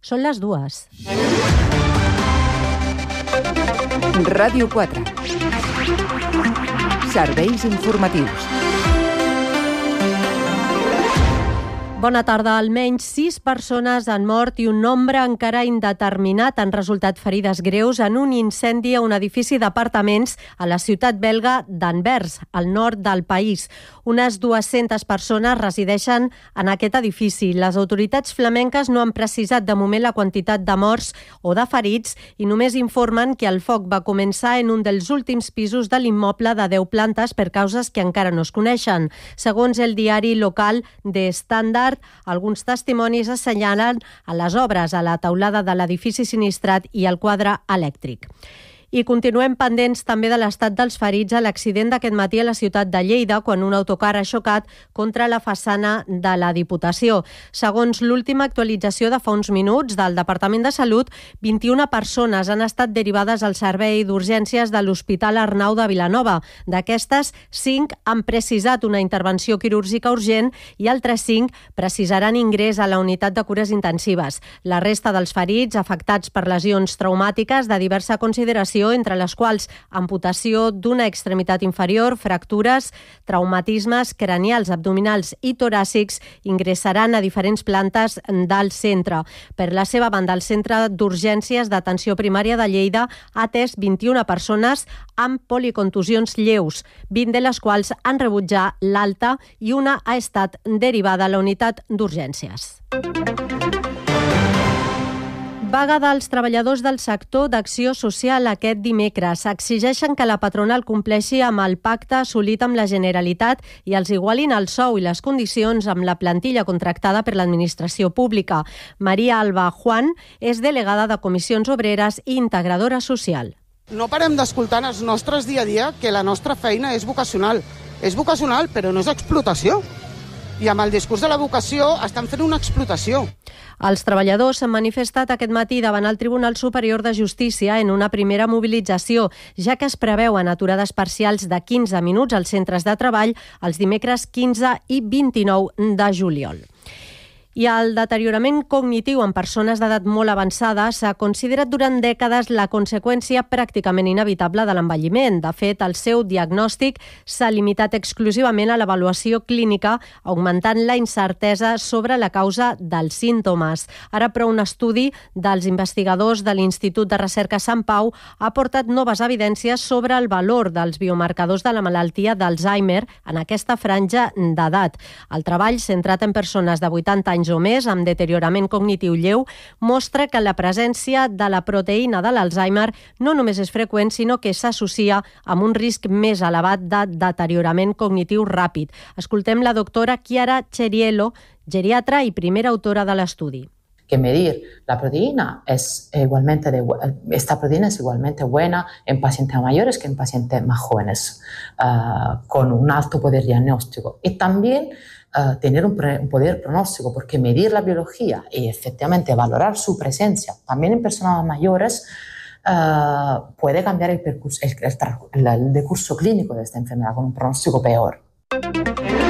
Són les 2. Ràdio 4. Serveis informatius. Bona tarda. Almenys 6 persones han mort i un nombre encara indeterminat han resultat ferides greus en un incendi a un edifici d'apartaments a la ciutat belga d'Anvers, al nord del país. Unes 200 persones resideixen en aquest edifici. Les autoritats flamenques no han precisat de moment la quantitat de morts o de ferits i només informen que el foc va començar en un dels últims pisos de l'immoble de 10 plantes per causes que encara no es coneixen. Segons el diari local de Standard, alguns testimonis assenyalen a les obres a la teulada de l'edifici sinistrat i el quadre elèctric. I continuem pendents també de l'estat dels ferits a l'accident d'aquest matí a la ciutat de Lleida, quan un autocar ha xocat contra la façana de la Diputació. Segons l'última actualització de fa uns minuts del Departament de Salut, 21 persones han estat derivades al servei d'urgències de l'Hospital Arnau de Vilanova. D'aquestes, 5 han precisat una intervenció quirúrgica urgent i altres 5 precisaran ingrés a la unitat de cures intensives. La resta dels ferits, afectats per lesions traumàtiques de diversa consideració, entre les quals amputació d'una extremitat inferior, fractures, traumatismes cranials, abdominals i toràcics, ingressaran a diferents plantes del centre. Per la seva banda, el Centre d'Urgències d'Atenció Primària de Lleida ha atès 21 persones amb policontusions lleus, 20 de les quals han rebut ja l'alta i una ha estat derivada a la unitat d'urgències. Vaga dels treballadors del sector d'acció social aquest dimecres. Exigeixen que la patronal compleixi amb el pacte assolit amb la Generalitat i els igualin el sou i les condicions amb la plantilla contractada per l'administració pública. Maria Alba Juan és delegada de Comissions Obreres i integradora social. No parem d'escoltar en els nostres dia a dia que la nostra feina és vocacional. És vocacional, però no és explotació. I amb el discurs de la vocació estan fent una explotació. Els treballadors s'han manifestat aquest matí davant el Tribunal Superior de Justícia en una primera mobilització, ja que es preveuen aturades parcials de 15 minuts als centres de treball els dimecres 15 i 29 de juliol. I el deteriorament cognitiu en persones d'edat molt avançada s'ha considerat durant dècades la conseqüència pràcticament inevitable de l'envelliment. De fet, el seu diagnòstic s'ha limitat exclusivament a l'avaluació clínica, augmentant la incertesa sobre la causa dels símptomes. Ara, però, un estudi dels investigadors de l'Institut de Recerca Sant Pau ha aportat noves evidències sobre el valor dels biomarcadors de la malaltia d'Alzheimer en aquesta franja d'edat. El treball, centrat en persones de 80 anys o més amb deteriorament cognitiu lleu, mostra que la presència de la proteïna de l'Alzheimer no només és freqüent, sinó que s'associa amb un risc més elevat de deteriorament cognitiu ràpid. Escoltem la doctora Chiara Ceriello, geriatra i primera autora de l'estudi. Que medir la proteína esta proteína es igualmente buena en pacientes mayores que en pacientes más jóvenes, con un alto poder diagnóstico. Y también tener un poder pronóstico, porque medir la biología y efectivamente valorar su presencia también en personas mayores puede cambiar el decurso clínico de esta enfermedad con un pronóstico peor.